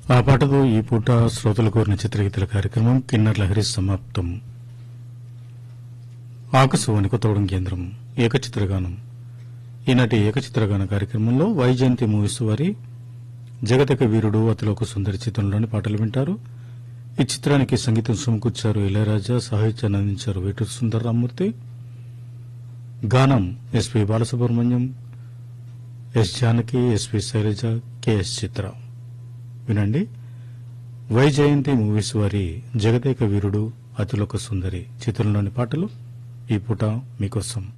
ఆ పాటతో ఈ పూట శ్రోతలు కోరిన చిత్రగీతల కార్యక్రమం కిన్నర్ లహరి సమాప్తం. ఆకాశవాణి కొత్తగూడెం కేంద్రం ఏకచిత్రగానం. ఈనాటి ఏకచిత్రగాన కార్యక్రమంలో వైజయంతి మూవీస్ వారి జగదక వీరుడు అతిలోక సుందరి చిత్రంలోని పాటలు వింటారు. ఈ చిత్రానికి సంగీతం సమకూర్చారు ఇళయరాజా, సాహిత్యాన్ని అందించారు వేటూరు సుందరరామూర్తి. గానం SP Balasubrahmanyam, yes Janaki, SP Shailaja, K S చిత్ర. వినండి, వైజయంతి మూవీస్ వారి జగదేక వీరుడు అతిలోక సుందరి చిత్రంలోని పాటలు ఈ పూట మీకోసం.